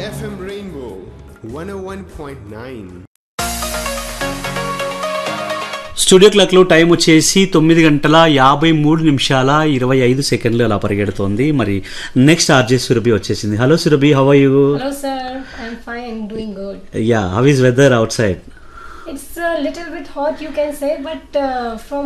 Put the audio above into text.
FM Rainbow 101.9. Studio క్లాక్లో time వచ్చేసి 9:53:25 అలా పరిగెడుతోంది. మరి నెక్స్ట్ ఆర్జే సురభి వచ్చేసింది. Hello Surabhi, how are you? Hello sir, I'm fine, doing good. Yeah, how is whether out side? It's a little bit hot you can say, but from